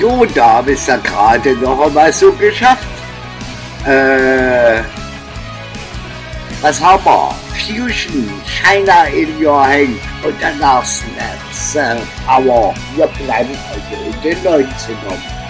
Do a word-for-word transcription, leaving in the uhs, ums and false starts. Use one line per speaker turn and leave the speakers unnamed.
Jo, da habe ich es ja gerade noch einmal so geschafft. Äh, was haben wir? Fusion, China in your hand und danach Snaps. Äh, aber wir bleiben also in den neunzigern.